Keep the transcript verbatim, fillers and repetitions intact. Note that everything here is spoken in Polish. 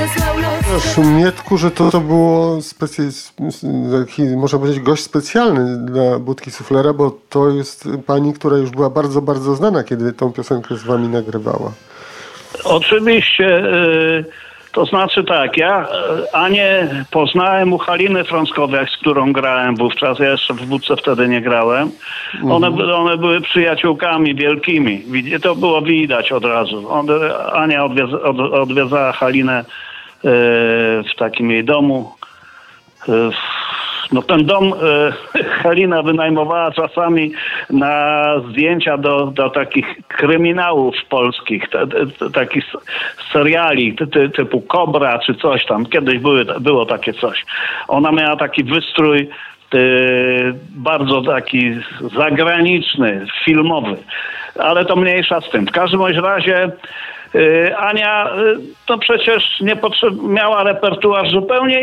Szumietku, że to, to było specy... taki, można powiedzieć, gość specjalny dla Budki Suflera, bo to jest pani, która już była bardzo, bardzo znana, kiedy tą piosenkę z wami nagrywała. Oczywiście, to znaczy tak, ja Anię poznałem u Haliny Frąckowiak, z którą grałem wówczas, ja jeszcze w Budce wtedy nie grałem. One, mhm. one były przyjaciółkami wielkimi, to było widać od razu. Ania odwiedza, od, odwiedzała Halinę w takim jej domu. No ten dom e, Halina wynajmowała czasami na zdjęcia do, do takich kryminałów polskich, te, te, takich seriali ty, typu Kobra czy coś tam. Kiedyś były, było takie coś. Ona miała taki wystrój e, bardzo taki zagraniczny, filmowy. Ale to mniejsza z tym. W każdym razie Ania to przecież nie potrzeb- miała repertuar zupełnie